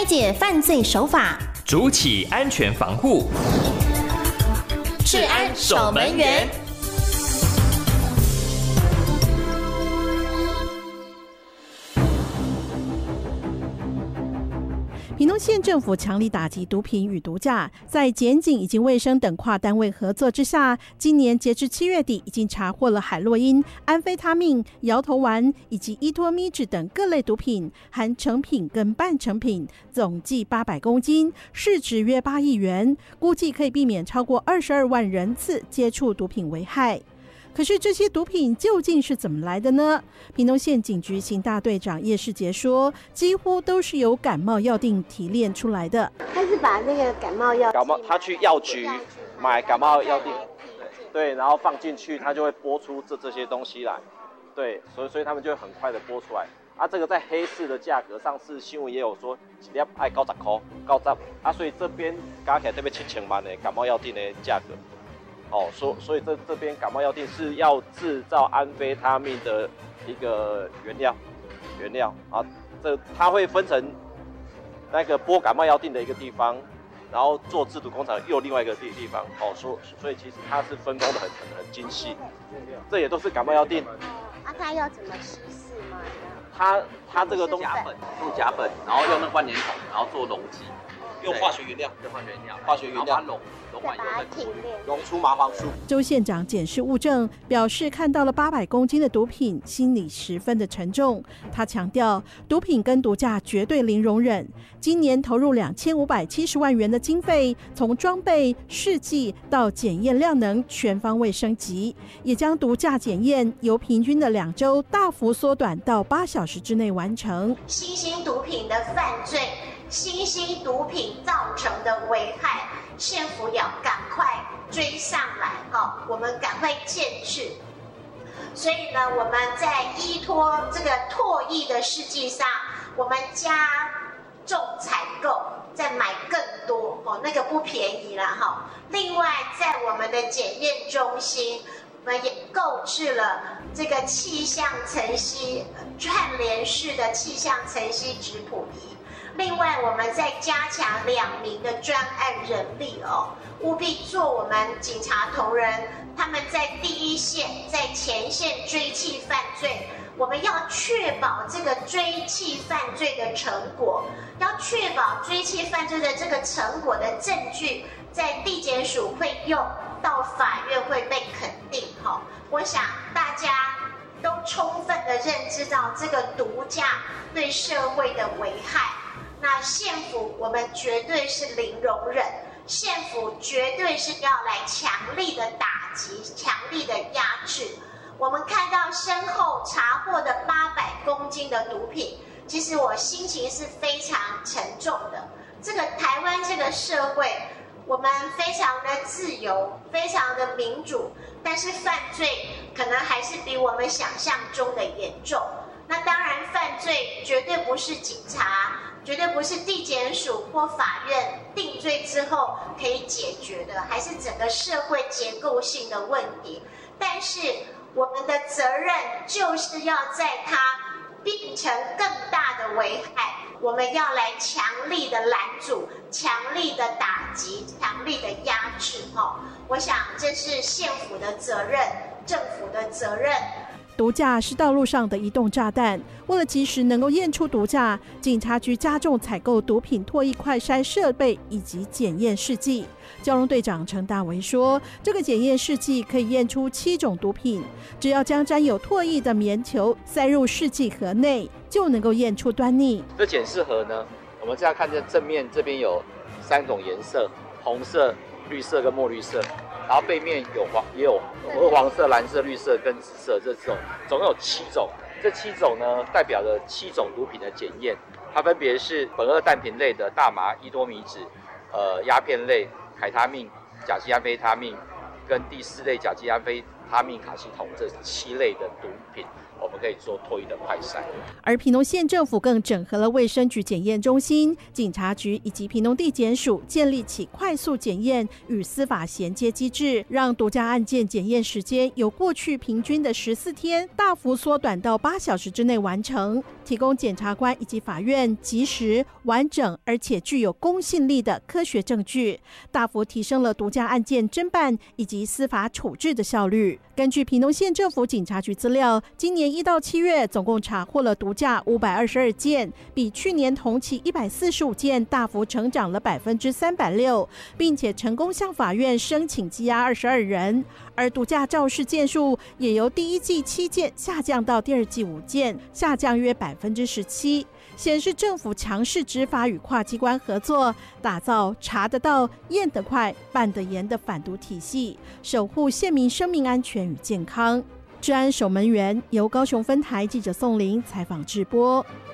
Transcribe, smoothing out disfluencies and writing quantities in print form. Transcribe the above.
解犯罪手法， 筑起安全防护。 治安守门员。 屏东县政府强力打击毒品与毒驾，在检警以及卫生等跨单位合作之下，今年截至7月底，已经查获了海洛因、安非他命、摇头丸以及依托咪酯等各类毒品，含成品跟半成品，总计800公斤，市值约8亿元，估计可以避免超过22万人次接触毒品危害。可是这些毒品究竟是怎么来的呢？屏东县警局刑大队长叶世杰说，几乎都是由感冒药锭提炼出来的。 他是把那个感冒药， 他去药局买感冒药锭，对，然后放进去，他就会拨出这些东西来，对，所以他们就会很快的拨出来。啊，这个在黑市的价格，上次新闻也有说一粒要90块，90啊，所以这边加起来特别7000万的感冒药锭的价格。哦，所以这边感冒药锭是要制造安非他命的一个原料啊，它会分成那个拨感冒药锭的一个地方，然后做制毒工厂又另外一个地方，哦，所以其实它是分工的很精细，这也都是感冒药锭。 啊，它要怎么稀释吗？ 它这个东西用甲苯，然后用那关联桶，然后做溶剂。 用化学原料， 溶完以后再过滤， 溶出麻黄素。 周县长检视物证，表示看到了800公斤的毒品，心里十分的沉重。他强调，毒品跟毒驾绝对零容忍。今年投入2570万元的经费，从装备、试剂到检验量能全方位升级，也将毒驾检验由平均的2周大幅缩短到8小时之内完成。 新兴毒品的犯罪，新兴毒品造成的危害，县府要赶快追上来，我们赶快建制。所以呢，我们在依托这个唾液的试剂上，我们加重采购，再买更多，那个不便宜啦。另外，在我们的检验中心，我们也购置了这个气象层析串联式的气象层析质谱仪。另外，我们再加强2名的专案人力务必做我们警察同仁，他们在第一线、在前线追缉犯罪，我们要确保这个追缉犯罪的成果，要确保追缉犯罪的这个成果的证据，在地检署会用，到法院会被肯定。我想大家都充分的认知到这个毒驾对社会的危害。那县府我们绝对是零容忍，县府绝对是要来强力的打击、强力的压制。我们看到身后查获的800公斤的毒品，其实我心情是非常沉重的。这个台湾这个社会，我们非常的自由，非常的民主，但是犯罪可能还是比我们想象中的严重。那当然，犯罪绝对不是警察，绝对不是地检署或法院定罪之后可以解决的，还是整个社会结构性的问题。但是我们的责任就是要在它变成更大的危害，我们要来强力的拦阻、强力的打击、强力的压制。我想这是县府的责任，政府的责任。 毒驾是道路上的移动炸弹，为了及时能够验出毒驾，警察局加重采购毒品唾液快筛设备以及检验试剂。交通队长陈大为说，这个检验试剂可以验出7种毒品，只要将沾有唾液的棉球塞入试剂盒内，就能够验出端倪。 这检视盒呢，我们现在看见正面这边有3种颜色，红色、绿色跟墨绿色。然后背面也有鹅黄色、蓝色、绿色跟紫色，这种总共有7种。这7种呢，代表了7种毒品的检验，它分别是苯二氮平类的大麻、依多米酯、鸦片类、凯他命、甲基安非他命，跟第4类甲基安非他命、卡西酮这7类的毒品，我们可以做唾液的快筛。 而屏东县政府更整合了卫生局检验中心、警察局以及屏东地检署，建立起快速检验与司法衔接机制，让毒驾案件检验时间由过去平均的14天大幅缩短到8小时之内完成，提供检察官以及法院及时、完整而且具有公信力的科学证据，大幅提升了毒驾案件侦办以及司法处置的效率。根据屏东县政府警察局资料，今年1到7月总共查获了毒驾522件，比去年同期145件大幅成长了360%，并且成功向法院申请羁押22人。而毒驾肇事件数也由第一季7件下降到第二季5件，下降约17%，显示政府强势执法与跨机关合作，打造查得到、验得快、办得严的反毒体系，守护县民生命安全与健康。治安守门员由高雄分台记者宋玲采访直播。